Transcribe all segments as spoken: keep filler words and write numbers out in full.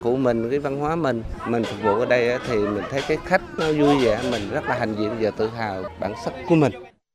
Của mình, cái văn hóa mình, mình phục vụ ở đây thì mình thấy cái khách nó vui vẻ, mình rất là hãnh diện và tự hào bản sắc của mình.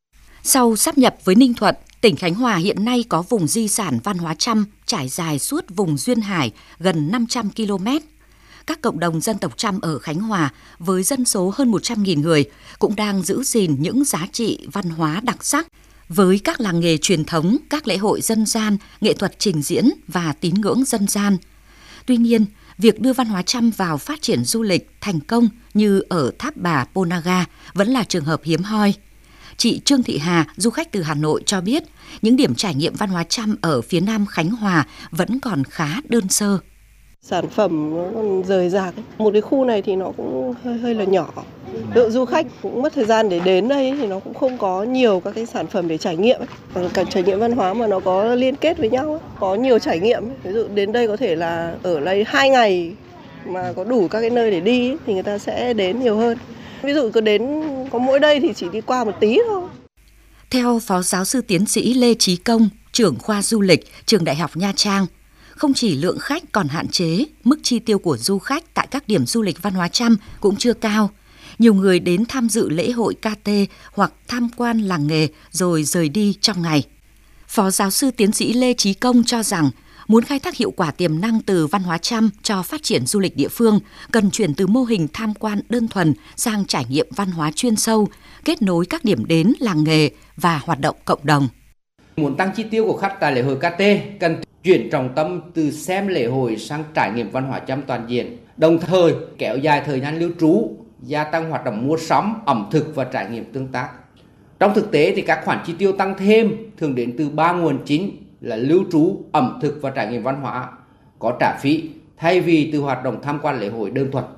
Sau sáp nhập với Ninh Thuận, tỉnh Khánh Hòa hiện nay có vùng di sản văn hóa Chăm trải dài suốt vùng duyên hải gần năm trăm ki lô mét. Các cộng đồng dân tộc Chăm ở Khánh Hòa với dân số hơn một trăm nghìn người cũng đang giữ gìn những giá trị văn hóa đặc sắc với các làng nghề truyền thống, các lễ hội dân gian, nghệ thuật trình diễn và tín ngưỡng dân gian. Tuy nhiên, việc đưa văn hóa Chăm vào phát triển du lịch thành công như ở Tháp Bà Ponaga vẫn là trường hợp hiếm hoi. Chị Trương Thị Hà, du khách từ Hà Nội cho biết, những điểm trải nghiệm văn hóa Chăm ở phía Nam Khánh Hòa vẫn còn khá đơn sơ. Sản phẩm nó còn rời rạc. Một cái khu này thì nó cũng hơi hơi là nhỏ. Lượng du khách cũng mất thời gian để đến đây thì nó cũng không có nhiều các cái sản phẩm để trải nghiệm. Còn cả trải nghiệm văn hóa mà nó có liên kết với nhau, có nhiều trải nghiệm. Ví dụ đến đây có thể là ở đây hai ngày mà có đủ các cái nơi để đi thì người ta sẽ đến nhiều hơn. Ví dụ cứ đến có mỗi đây thì chỉ đi qua một tí thôi. Theo Phó Giáo sư Tiến sĩ Lê Chí Công, trưởng khoa du lịch, Trường Đại học Nha Trang, không chỉ lượng khách còn hạn chế, mức chi tiêu của du khách tại các điểm du lịch văn hóa Chăm cũng chưa cao. Nhiều người đến tham dự lễ hội ca tê hoặc tham quan làng nghề rồi rời đi trong ngày. Phó Giáo sư Tiến sĩ Lê Chí Công cho rằng, muốn khai thác hiệu quả tiềm năng từ văn hóa Chăm cho phát triển du lịch địa phương, cần chuyển từ mô hình tham quan đơn thuần sang trải nghiệm văn hóa chuyên sâu, kết nối các điểm đến làng nghề và hoạt động cộng đồng. Muốn tăng chi tiêu của khách tại lễ hội ca tê, cần chuyển trọng tâm từ xem lễ hội sang trải nghiệm văn hóa Chăm toàn diện, đồng thời kéo dài thời gian lưu trú, gia tăng hoạt động mua sắm, ẩm thực và trải nghiệm tương tác. Trong thực tế thì các khoản chi tiêu tăng thêm thường đến từ ba nguồn chính là lưu trú, ẩm thực và trải nghiệm văn hóa có trả phí thay vì từ hoạt động tham quan lễ hội đơn thuần.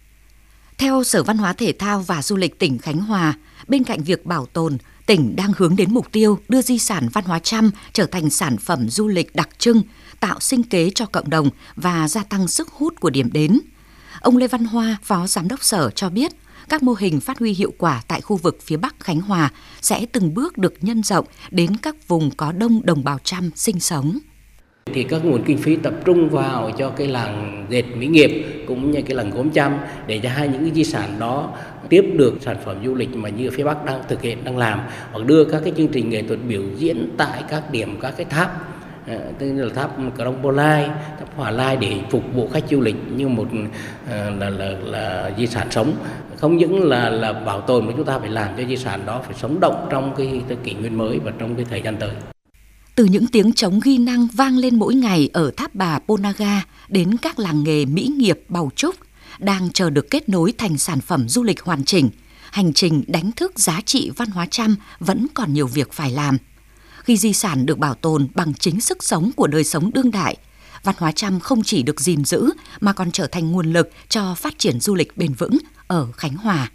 Theo Sở Văn hóa Thể thao và Du lịch tỉnh Khánh Hòa, bên cạnh việc bảo tồn, tỉnh đang hướng đến mục tiêu đưa di sản văn hóa Chăm trở thành sản phẩm du lịch đặc trưng, tạo sinh kế cho cộng đồng và gia tăng sức hút của điểm đến. Ông Lê Văn Hoa, Phó Giám đốc Sở cho biết, các mô hình phát huy hiệu quả tại khu vực phía Bắc Khánh Hòa sẽ từng bước được nhân rộng đến các vùng có đông đồng bào Chăm sinh sống. Thì các nguồn kinh phí tập trung vào cho cái làng dệt mỹ nghiệp cũng như cái làng gốm Chăm để cho hai những cái di sản đó tiếp được sản phẩm du lịch mà như phía Bắc đang thực hiện, đang làm, hoặc đưa các cái chương trình nghệ thuật biểu diễn tại các điểm, các cái tháp, tức là tháp Crong Polai, tháp Hòa Lai để phục vụ khách du lịch như một là, là, là, là di sản sống. Không những là là bảo tồn mà chúng ta phải làm cho di sản đó phải sống động trong cái, cái kỷ nguyên mới và trong cái thời gian tới. Từ những tiếng trống ghi năng vang lên mỗi ngày ở Tháp Bà Ponaga đến các làng nghề mỹ nghiệp Bầu Trúc đang chờ được kết nối thành sản phẩm du lịch hoàn chỉnh, hành trình đánh thức giá trị văn hóa Chăm vẫn còn nhiều việc phải làm. Khi di sản được bảo tồn bằng chính sức sống của đời sống đương đại, văn hóa Chăm không chỉ được gìn giữ mà còn trở thành nguồn lực cho phát triển du lịch bền vững ở Khánh Hòa.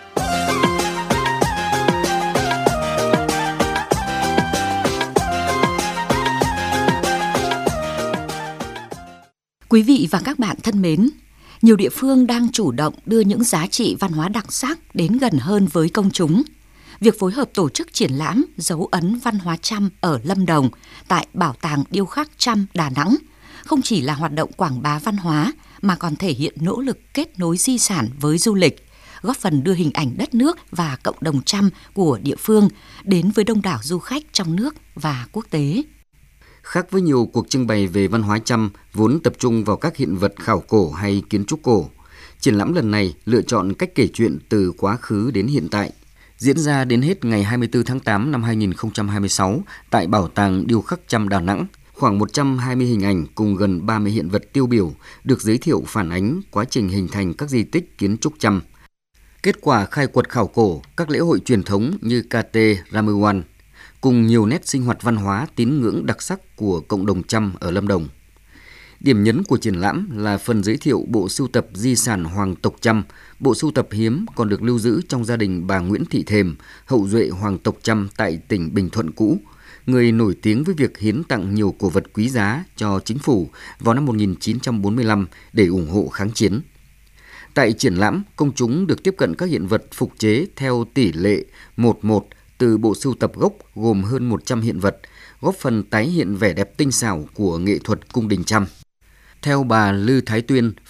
Quý vị và các bạn thân mến, nhiều địa phương đang chủ động đưa những giá trị văn hóa đặc sắc đến gần hơn với công chúng. Việc phối hợp tổ chức triển lãm dấu ấn văn hóa Chăm ở Lâm Đồng tại Bảo tàng Điêu khắc Chăm Đà Nẵng không chỉ là hoạt động quảng bá văn hóa mà còn thể hiện nỗ lực kết nối di sản với du lịch, góp phần đưa hình ảnh đất nước và cộng đồng Chăm của địa phương đến với đông đảo du khách trong nước và quốc tế. Khác với nhiều cuộc trưng bày về văn hóa Chăm vốn tập trung vào các hiện vật khảo cổ hay kiến trúc cổ, triển lãm lần này lựa chọn cách kể chuyện từ quá khứ đến hiện tại. Diễn ra đến hết ngày hai mươi tư tháng tám năm hai nghìn không trăm hai mươi sáu tại Bảo tàng Điêu khắc Chăm Đà Nẵng, khoảng một trăm hai mươi hình ảnh cùng gần ba mươi hiện vật tiêu biểu được giới thiệu phản ánh quá trình hình thành các di tích kiến trúc Chăm. Kết quả khai quật khảo cổ, các lễ hội truyền thống như ca tê Ramuan, cùng nhiều nét sinh hoạt văn hóa tín ngưỡng đặc sắc của cộng đồng Chăm ở Lâm Đồng. Điểm nhấn của triển lãm là phần giới thiệu bộ sưu tập di sản hoàng tộc Chăm, bộ sưu tập hiếm còn được lưu giữ trong gia đình bà Nguyễn Thị Thềm, hậu duệ hoàng tộc Chăm tại tỉnh Bình Thuận cũ, người nổi tiếng với việc hiến tặng nhiều cổ vật quý giá cho chính phủ vào năm một nghìn chín trăm bốn mươi lăm để ủng hộ kháng chiến. Tại triển lãm, công chúng được tiếp cận các hiện vật phục chế theo tỷ lệ một một từ bộ sưu tập gốc gồm hơn một trăm hiện vật, góp phần tái hiện vẻ đẹp tinh xảo của nghệ thuật cung đình Chăm. Theo bà Lư Thái Tuyên,